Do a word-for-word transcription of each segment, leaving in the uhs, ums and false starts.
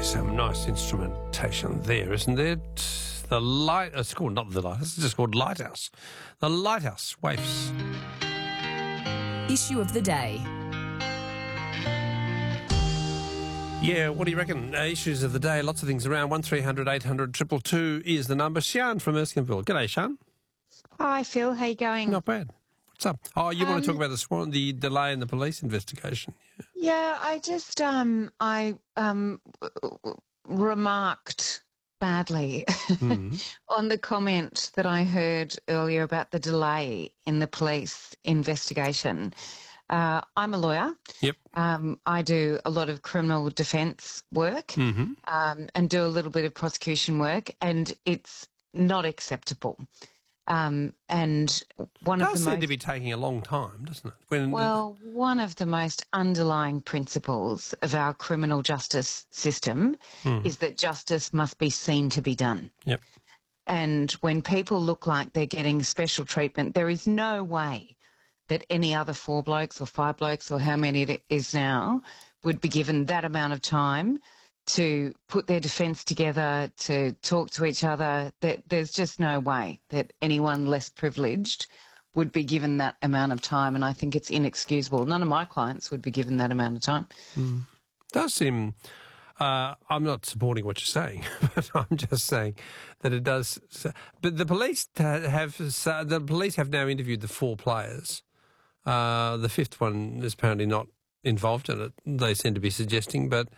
some nice instrumentation there, isn't it? The light, it's called not the light, it's just called Lighthouse. The Lighthouse Waifs. Issue of the day. Yeah, what do you reckon? Uh, issues of the day, lots of things around. one three hundred eight hundred two two two is the number. Sian from Erskineville. G'day, Sian. Hi, Phil. How you going? Not bad. What's up? Oh, you Um, want to talk about the swan, the delay in the police investigation? Yeah. Yeah, I just um I um remarked badly Mm. on the comment that I heard earlier about the delay in the police investigation. Uh, I'm a lawyer. Yep. Um, I do a lot of criminal defence work Mm-hmm. um, and do a little bit of prosecution work, and it's not acceptable. Um, and one It of does the seem most to be taking a long time, doesn't it? When, Well, one of the most underlying principles of our criminal justice system Hmm. is that justice must be seen to be done. Yep. And when people look like they're getting special treatment, there is no way that any other four blokes or five blokes or how many it is now would be given that amount of time to put their defence together, to talk to each other. That there's just no way that anyone less privileged would be given that amount of time, and I think it's inexcusable. None of my clients would be given that amount of time. Mm. Does seem. Uh, I'm not supporting what you're saying, but I'm just saying that it does. But the police have the police have now interviewed the four players. Uh, the fifth one is apparently not involved in it. They seem to be suggesting, but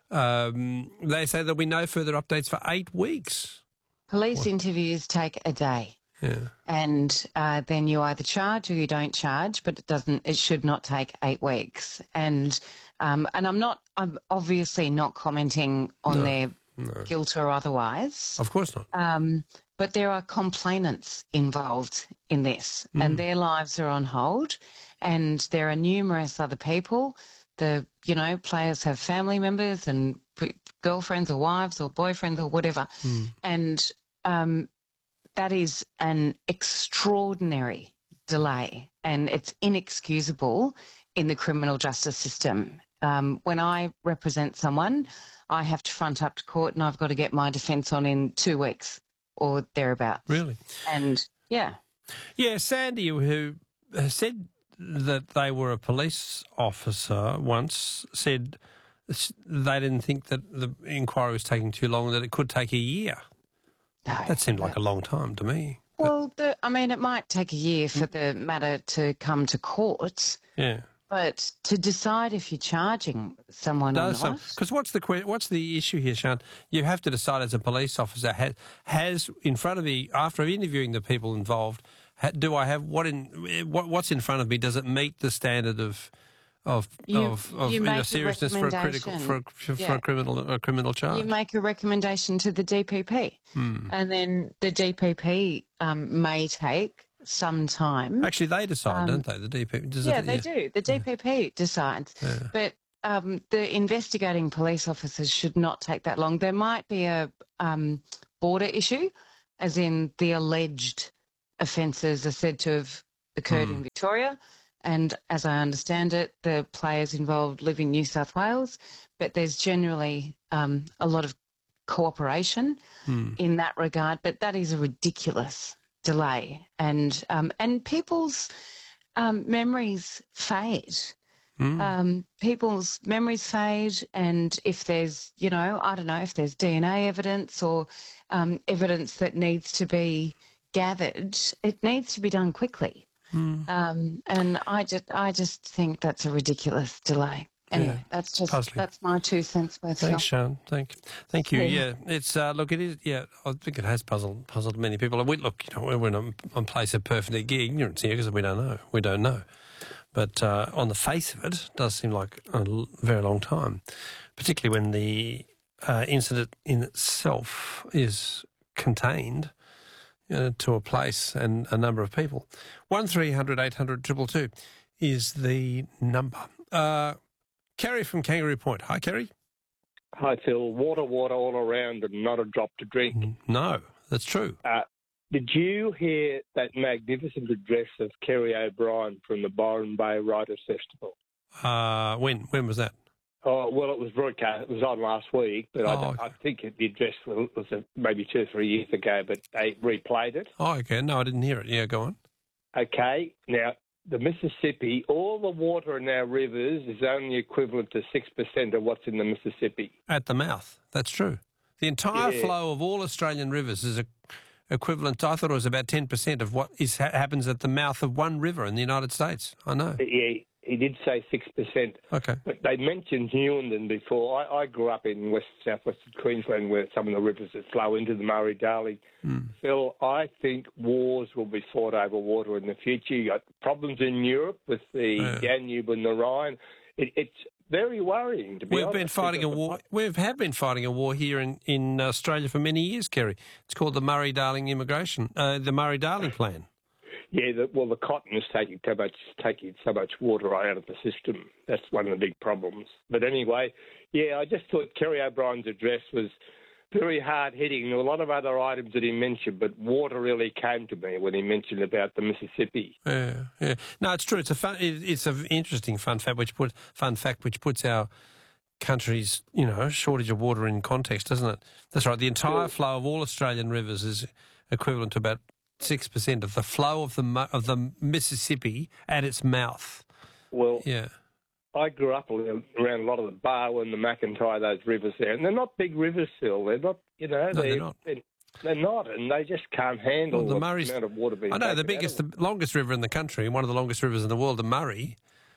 um, they say there'll be no further updates for eight weeks. Police What? interviews take a day. Yeah. And uh, then you either charge or you don't charge, but it doesn't. It should not take eight weeks. And um, and I'm not. I'm obviously not commenting on No, their no. guilt or otherwise. Of course not. Um, but there are complainants involved in this, Mm. and their lives are on hold. And there are numerous other people. The you know players have family members and p- girlfriends or wives or boyfriends or whatever, Mm. and um, that is an extraordinary delay, and it's inexcusable in the criminal justice system. Um, when I represent someone, I have to front up to court and I've got to get my defence on in two weeks or thereabouts. Really? And, yeah. Yeah, Sandy, who said that they were a police officer once, said they didn't think that the inquiry was taking too long, that it could take a year. No, That seemed like a long time to me. Well, the, I mean, it might take a year for the matter to come to court, Yeah. but to decide if you're charging someone or not. Because what's the que- what's the issue here, Sean? You have to decide as a police officer has, has in front of me after interviewing the people involved. Ha, do I have what in what, what's in front of me? Does it meet the standard of of You- of, of you you know, make a seriousness for a critical for a, for Yeah. a criminal a criminal charge? You make a recommendation to the D P P, Hmm. and then the D P P um, may take some time. Actually, they decide, Um, don't they? The D P P. Does yeah, it, they do. The D P P decides. Yeah. But um, the investigating police officers should not take that long. There might be a um, border issue, as in the alleged offences are said to have occurred Hmm. in Victoria. And as I understand it, the players involved live in New South Wales, but there's generally um, a lot of cooperation Hmm. in that regard. But that is a ridiculous delay, and um, and people's um, memories fade. Hmm. Um, people's memories fade, and if there's, you know, I don't know, if there's D N A evidence or um, evidence that needs to be gathered, it needs to be done quickly. Hmm. Um, and I just, I just think that's a ridiculous delay. Anyway, Yeah, that's just puzzling. that's my two cents worth. Thanks, Phil. Sean. Thank, thank you. Yeah. Yeah, it's uh, look, it is. Yeah, I think it has puzzled puzzled many people. And we look, you know, we're in a, a place of perfect ignorance here because we don't know. We don't know. But uh, on the face of it, it does seem like a l- very long time, particularly when the uh, incident in itself is contained uh, to a place and a number of people. One three hundred eight hundred two two two is the number. Uh, Kerry from Kangaroo Point. Hi, Kerry. Hi, Phil. Water, water all around and not a drop to drink. No, that's true. Uh, did you hear that magnificent address of Kerry O'Brien from the Byron Bay Writers' Festival? Uh, when when was that? Oh, well, it was broadcast. It was on last week, but Oh, I, okay. I think it, the address was, was a, maybe two or three years ago, but they replayed it. Oh, okay. No, I didn't hear it. Yeah, go on. Okay, now, the Mississippi, all the water in our rivers is only equivalent to six percent of what's in the Mississippi. At the mouth. That's true. The entire Yeah. flow of all Australian rivers is a, equivalent to, I thought it was about ten percent of what is ha- happens at the mouth of one river in the United States. I know. Yeah, he did say six percent. Okay. But they mentioned Newenden before. I, I grew up in west southwestern Queensland where some of the rivers that flow into the Murray-Darling. Mm. Phil, I think wars will be fought over water in the future. You got problems in Europe with the Yeah. Danube and the Rhine. It, it's very worrying, to be We've honest. been fighting a because- war. We have been fighting a war here in, in Australia for many years, Kerry. It's called the Murray-Darling Immigration, uh, the Murray-Darling Plan. Yeah, the, well, the cotton is taking so much taking so much water out of the system. That's one of the big problems. But anyway, yeah, I just thought Kerry O'Brien's address was very hard hitting. There were a lot of other items that he mentioned, but water really came to me when he mentioned about the Mississippi. Yeah, yeah. No, it's true. It's a fun. It, it's an interesting fun fact which put fun fact which puts our country's you know shortage of water in context, doesn't it? That's right. The entire Sure. flow of all Australian rivers is equivalent to about six percent of the flow of the Mu- of the Mississippi at its mouth. Well, Yeah. I grew up around around a lot of the Barwon, the McIntyre, those rivers there, and they're not big rivers still. They're not, you know, No, they're not. They're, they're not, and they just can't handle Well, the the Murray's- amount of water being I know the taken out biggest, of the them. longest river in the country, one of the longest rivers in the world, the Murray.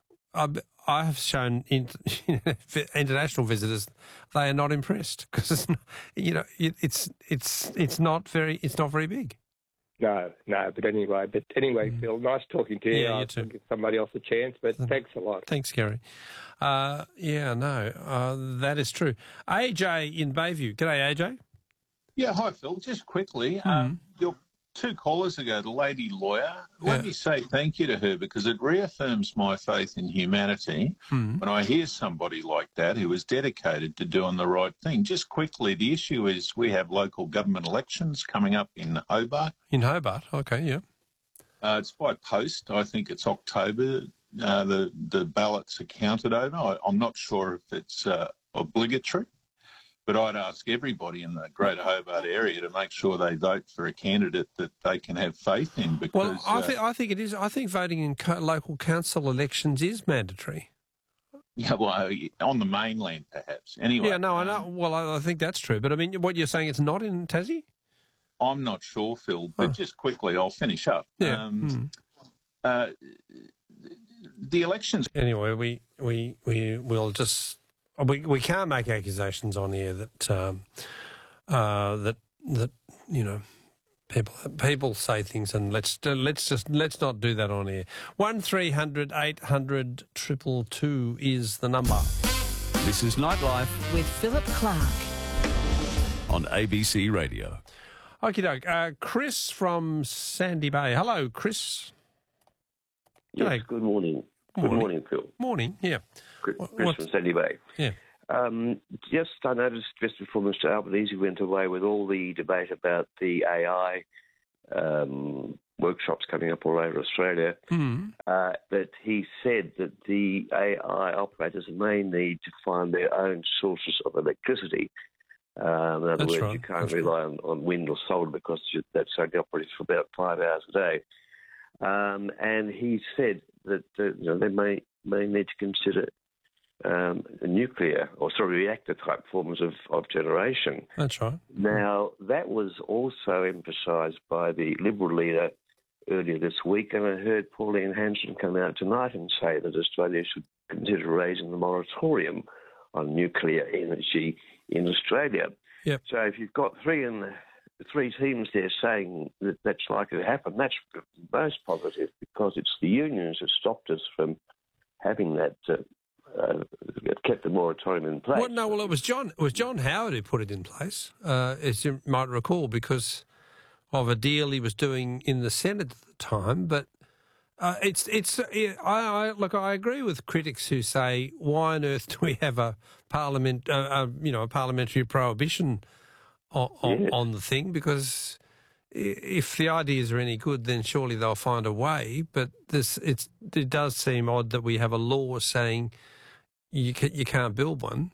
I, I have shown in, international visitors they are not impressed because it's not, you know it, it's it's it's not very it's not very big. No, no, but anyway, but anyway, Phil, nice talking to you. Mm. Yeah, you I'll too. give somebody else a chance, but thanks a lot. Thanks, Gary. Uh, yeah, no, uh, that is true. A J in Bayview. G'day, A J. Yeah, hi, Phil. Just quickly, um, your two callers ago, the lady lawyer, let Yeah. me say thank you to her because it reaffirms my faith in humanity Hmm. when I hear somebody like that who is dedicated to doing the right thing. Just quickly, the issue is we have local government elections coming up in Hobart. In Hobart. Okay, yeah. Uh, it's by post. I think it's October. Uh, the, the ballots are counted over. I, I'm not sure if it's uh, obligatory. But I'd ask everybody in the Greater Hobart area to make sure they vote for a candidate that they can have faith in. Because Well, I uh, think I think it is. I think voting in co- local council elections is mandatory. yeah, well, on the mainland perhaps. Anyway, Yeah, no, I know. um, Well, I, I think that's true. But I mean, what you're saying, it's not in Tassie? I'm not sure, Phil. But Oh. just quickly, I'll finish up. Yeah. Um, Hmm. uh, the elections. Anyway, we we we will just we we can't make accusations on here that um, uh, that that you know people people say things and let's let's just let's not do that on air. One three hundred eight hundred triple two is the number. This is Nightlife with Philip Clark. on A B C Radio. Okie doke. Uh, Chris from Sandy Bay. Hello, Chris. Yes, G'day. good morning. Good Morning. morning, Phil. Morning. Yeah. Chris What- Chris what's- from Sandy Bay. Yeah. Um, just I noticed just before Mister Albanese went away with all the debate about the A I um, workshops coming up all over Australia, Mm. uh, that he said that the A I operators may need to find their own sources of electricity. Um, in other That's words, right. you can't That's rely on, on wind or solar because you, that's only operates for about five hours a day. Um, and he said that uh, you know, they may may need to consider um, nuclear or sorry reactor type forms of, of generation. That's right. Now that was also emphasised by the Liberal leader earlier this week, and I heard Pauline Hanson come out tonight and say that Australia should consider raising the moratorium on nuclear energy in Australia. Yep. So if you've got three in the three teams there saying that that's likely to happen, that's most positive because it's the unions that stopped us from having that, uh, uh, kept the moratorium in place. Well, no, well, it was John. It was John Howard who put it in place, uh, as you might recall, because of a deal he was doing in the Senate at the time. But uh, it's it's. I, I look. I agree with critics who say, "Why on earth do we have a parliament? Uh, uh, you know, a parliamentary prohibition on, on, Yes. on the thing?" Because i- if the ideas are any good, then surely they'll find a way. But this, it's it does seem odd that we have a law saying you can, you can't build one.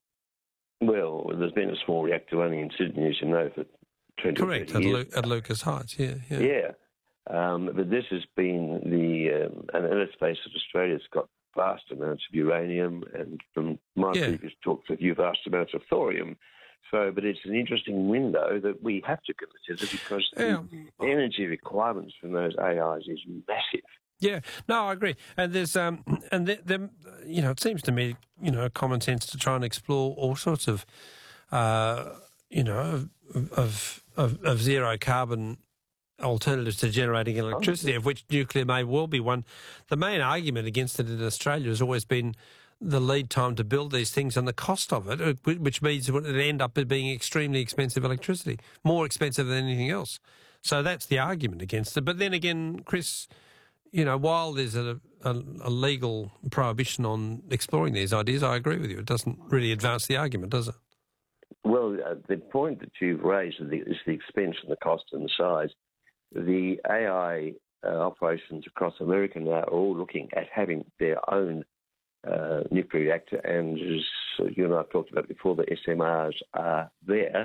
Well, there's been a small reactor only in Sydney, as you know, for twenty Correct, or thirty at, years. Lu- at Lucas Heights, yeah. Yeah. Yeah. Um, but this has been the, um, and let's face it, Australia's got vast amounts of uranium and from my Yeah. previous talks with you, vast amounts of thorium. So, but it's an interesting window that we have to consider because Yeah. the energy requirements from those A Is is massive. Yeah, no, I agree. And there's, um, and there, there, you know, it seems to me, you know, common sense to try and explore all sorts of, uh, you know, of, of, of, of zero carbon alternatives to generating electricity, of which nuclear may well be one. The main argument against it in Australia has always been the lead time to build these things and the cost of it, which means it would end up being extremely expensive electricity, more expensive than anything else. So that's the argument against it. But then again, Chris, you know, while there's a, a, a legal prohibition on exploring these ideas, I agree with you. It doesn't really advance the argument, does it? Well, uh, the point that you've raised is the, is the expense and the cost and the size. The A I uh, operations across America now are all looking at having their own uh, nuclear reactor, and as you and I have talked about before, the S M Rs are there.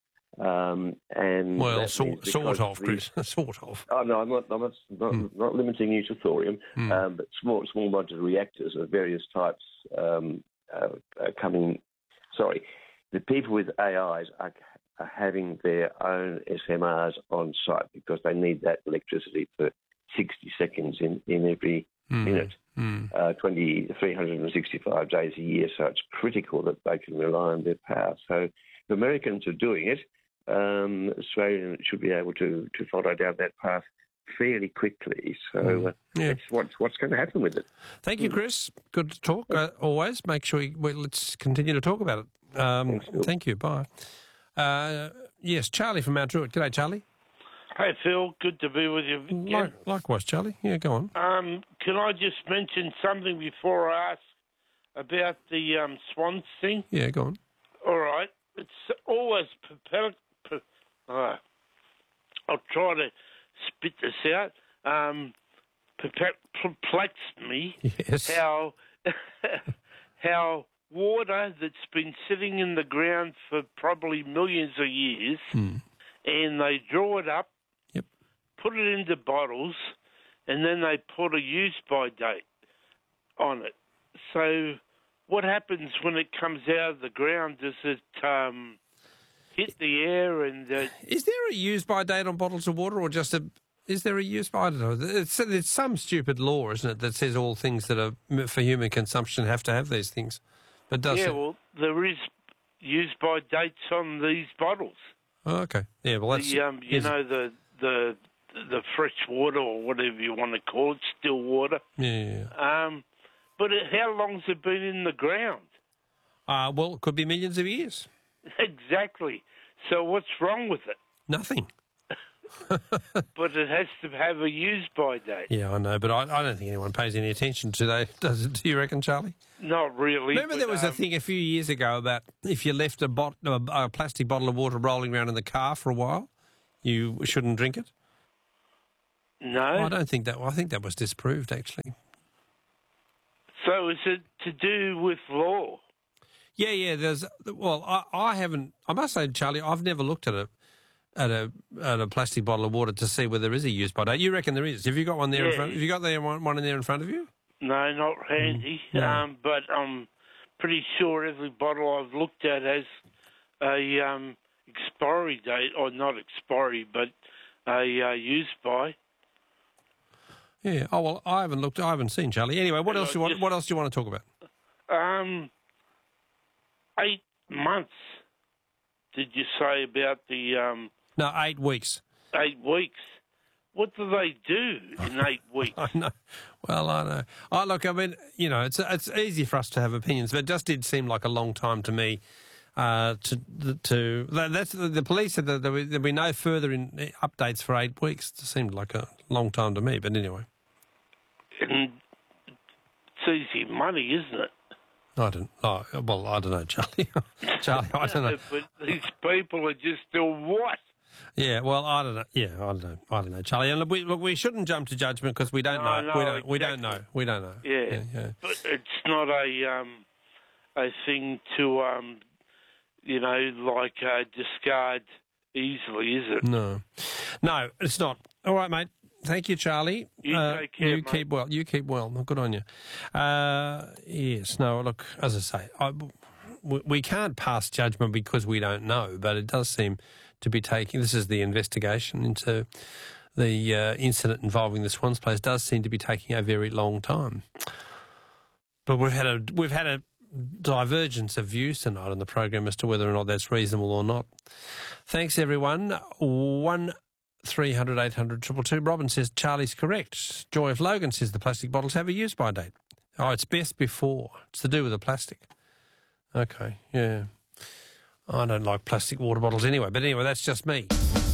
Um, and Well, that sort, means sort because of, the- Chris, sort of. Oh no, I'm not. I'm not, not, Mm. not limiting you to thorium, Mm. um, but small, small modular reactors of various types um, uh, are coming. Sorry, the people with A Is are, are having their own S M Rs on site because they need that electricity for sixty seconds in, in every Mm. minute, Mm. uh, twenty, three hundred sixty-five days a year. So it's critical that they can rely on their power. So the Americans are doing it. Um, Australia should be able to, to follow down that path fairly quickly. So Mm. uh, Yeah. it's what's, what's going to happen with it. Thank you, Chris. Good to talk. Uh, always make sure you, well, let's continue to talk about it. Um, Thanks, Phil. thank you. Bye. Uh, yes, Charlie from Mount Druitt. G'day, Charlie. Hey, Phil. Good to be with you again. Like, likewise, Charlie. Yeah, go on. Um, can I just mention something before I ask about the um, Swans thing? Yeah, go on. All right. It's always perplex- per- uh, I'll try to spit this out. Um, perplex- perplexed me Yes. how how water that's been sitting in the ground for probably millions of years, Hmm. and they draw it up, Yep. put it into bottles, and then they put a use-by date on it. So what happens when it comes out of the ground? Does it um, hit the air and... Uh, Is there a use-by date on bottles of water, or just a? Is there a use-by? I don't know. It's, it's some stupid law, isn't it, that says all things that are m- for human consumption have to have these things. But does yeah, it? well, there is use-by dates on these bottles. Oh, okay. Yeah. Well, that's The, um, you is- know, the the the fresh water or whatever you want to call it, still water. Yeah. yeah, yeah. Um, but it, how long's it been in the ground? Uh, well, it could be millions of years. Exactly. So what's wrong with it? Nothing. But it has to have a use-by date. Yeah, I know, but I, I don't think anyone pays any attention to that. Does it? Do you reckon, Charlie? Not really. Remember, but, there was a um, thing a few years ago about if you left a, bot, a, a plastic bottle of water rolling around in the car for a while, you shouldn't drink it. No. I don't think that. I think that was disproved, actually. So is it to do with law? Yeah, yeah. There's well, I, I haven't. I must say, Charlie, I've never looked at a at a at a plastic bottle of water to see whether there is a use by date. You reckon there is? Have you got one there? In Yeah. front, have you got there one, one in there in front of you? No, not handy. Mm, no. Um, but I'm pretty sure every bottle I've looked at has a um, expiry date, or not expiry, but a uh, use by. Yeah. Oh well, I haven't looked. I haven't seen, Charlie. Anyway, what No, else do you want? just- What else do you want to talk about? Um, eight months. Did you say about the um, No, eight weeks. eight weeks? What do they do in eight weeks? I know. Well, I know. I look. I mean, you know, it's it's easy for us to have opinions, but it just did seem like a long time to me. Uh, to to that's the police said that there would there'd be no further in, updates for eight weeks. It seemed like a long time to me, but anyway, And it's easy money, isn't it? I don't. Oh, well, I don't know, Charlie. Charlie, I don't know. But these people are just still what? Yeah, well, I don't know. Yeah, I don't know. I don't know, Charlie. And look, we look, we shouldn't jump to judgment because we don't No, know. no, we don't. We don't know. exactly. We don't know. Yeah. yeah, yeah. But it's not a um, a thing to, um, you know, like uh, discard easily, is it? No. No, it's not. All right, mate. Thank you, Charlie. You uh, take care, You mate. keep well. You keep well. Good on you. Uh, yes. No, look, as I say, I, we, we can't pass judgment because we don't know, but it does seem to be taking, this is the investigation into the uh, incident involving the Swans Place, does seem to be taking a very long time. But we've had a we've had a divergence of views tonight on the program as to whether or not that's reasonable or not. Thanks, everyone. One three hundred eight hundred two two two. Robin says Charlie's correct. Joy of Logan says the plastic bottles have a use-by date. Oh, it's best before. It's to do with the plastic. Okay, yeah. I don't like plastic water bottles anyway, but anyway, that's just me.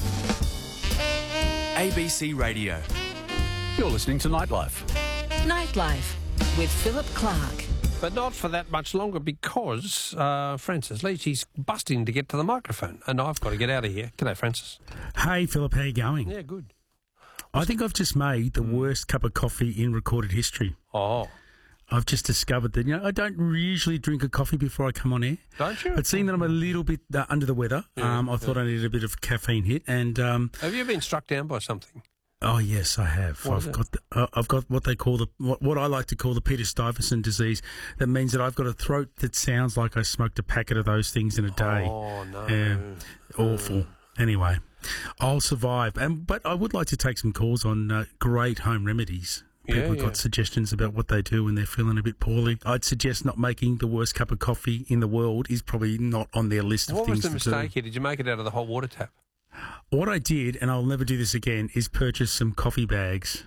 A B C Radio. You're listening to Nightlife. Nightlife with Philip Clark. But not for that much longer because uh, Francis Leach, he's busting to get to the microphone and I've got to get out of here. G'day, Francis. Hey, Philip, how you going? Yeah, good. I think I've just made the worst cup of coffee in recorded history. Oh. I've just discovered that, you know, I don't usually drink a coffee before I come on air. Don't you? But seeing that I'm a little bit uh, under the weather, Yeah, um, I thought I needed a bit of caffeine hit. And um, Have you been struck down by something? oh yes, I have. What is I've it? got the, uh, I've got what they call the what, what I like to call the Peter Stuyvesant disease. That means that I've got a throat that sounds like I smoked a packet of those things in a day. Oh, no. Yeah, awful. Anyway, I'll survive. And but I would like to take some calls on uh, great home remedies. People Yeah, have yeah. got suggestions about what they do when they're feeling a bit poorly. I'd suggest not making the worst cup of coffee in the world is probably not on their list of What was things the to mistake here? Did you make it out of the hot water tap? do. What I did, and I'll never do this again, is purchase some coffee bags.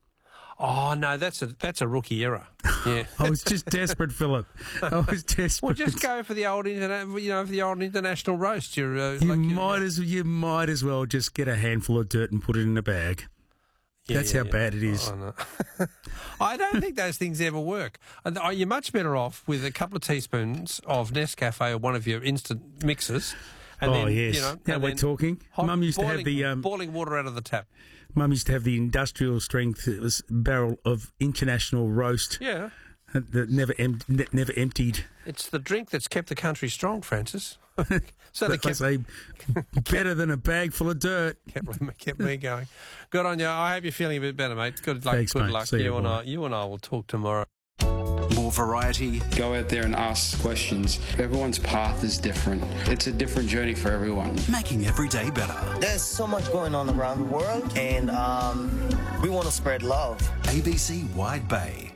Oh, no, that's a that's a rookie error. Yeah. I was just desperate, Philip. I was desperate. Well, just go for the old, interna- you know, for the old international roast. You're, uh, You like might as you might as well just get a handful of dirt and put it in a bag. Yeah, That's yeah, how yeah. bad it is. Oh, no. I don't think those things ever work. And are you much better off with a couple of teaspoons of Nescafe or one of your instant mixers? And oh then, yes, you know, now and we're then talking. hot- Mum used boiling, to have the um, boiling water out of the tap. Mum used to have the industrial strength uh, barrel of international roast Yeah, that never em- ne- never emptied. it's the drink that's kept the country strong, Francis. so they That was kept, a better than a bag full of dirt. kept, kept me going. Good on you. I hope you're feeling a bit better, mate. Good luck. Thanks, good mate. luck. See You you, and boy. I. You and I will talk tomorrow. More variety. Go out there and ask questions. Everyone's path is different. It's a different journey for everyone. Making every day better. There's so much going on around the world, and um, we want to spread love. A B C Wide Bay.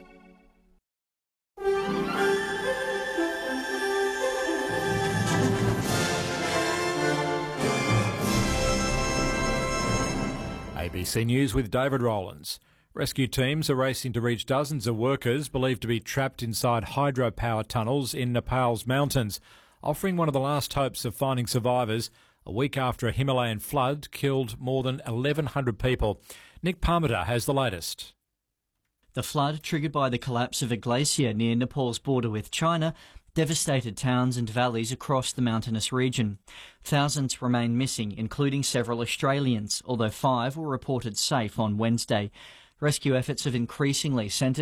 A B C News with David Rowlands. Rescue teams are racing to reach dozens of workers believed to be trapped inside hydropower tunnels in Nepal's mountains, offering one of the last hopes of finding survivors a week after a Himalayan flood killed more than eleven hundred people. Nick Parmiter has the latest. The flood, triggered by the collapse of a glacier near Nepal's border with China, devastated towns and valleys across the mountainous region. Thousands remain missing, including several Australians, although five were reported safe on Wednesday. Rescue efforts have increasingly centred